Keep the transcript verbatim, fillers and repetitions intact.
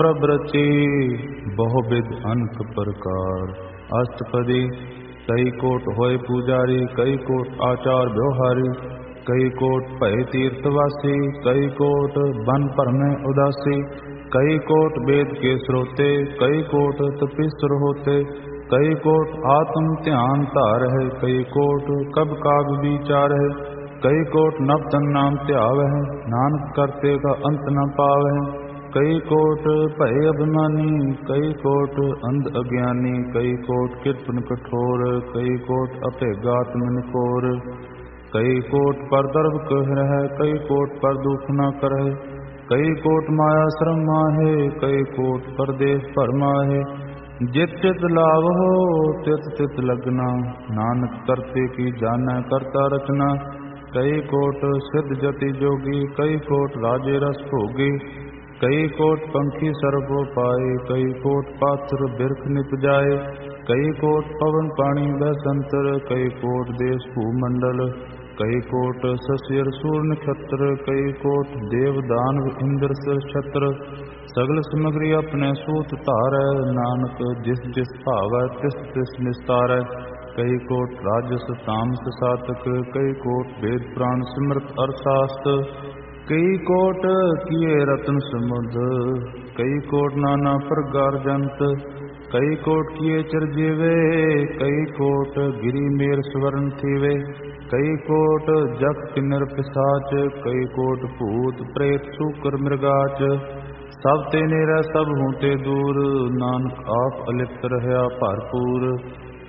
प्रभ रची बहुविध अनक प्रकार। अष्टपदी कई कोट होए पुजारी, कई कोट आचार व्यवहारी, कई कोट भय तीर्थवासी, कई कोट बन भरमे उदासी, कई कोट वेद के स्रोते, कई कोट तपीसुर होते, कई कोट आत्म ध्यान धार है, कई कोट कब काग विचार है, कई कोट नव तन नाम ध्याव है, नानक करते का अंत न पाव है, कई कोट भय अभिमानी, कई कोट अंध अज्ञानी, कई कोट कृपन कठोर, कई कोट अपेगात्म निकोर, कई कोट पर दर्भ कह रह, कई कोट पर दुख न करह, कई कोट माया श्रम माहे, कई कोट परदेश परमाहे, जित चित लाभ हो तित तित लगना, नानक करते की जाना करता रचना, कई कोट सिद्ध जति जोगी, कई कोट राजे रस भोगी, कई कोट पंखी सर्व पाए, कई कोट पात्र बिरख निप जाए, कई कोट पवन पानी बसंतर, कई कोट देश भूमंडल, कई कोट ससिर सूर नक्षत्र, कई कोट देव दानव इंद्र सिर छत्र, सगल सामग्री अपने सूत धारै, नानक जिस जिस भावै तिस तिस निस्तारै, कई कोट राजस तामस सातक, कई कोट वेद पुराण सिमरत अर्थशास्त्र, कई कोट किए रत्न समुद्र, कई कोट नाना प्रकार जंत, कई कोट किए चिरजीवे, कई कोट गिरी मेर स्वर्ण थीवे, कई कोट जग किन्नर पिशाच, कई कोट भूत प्रेत सूकर मृगाच, सब ते नेरै सब हूँ ते दूर, नानक आप अलिप्त रहया भरपूर,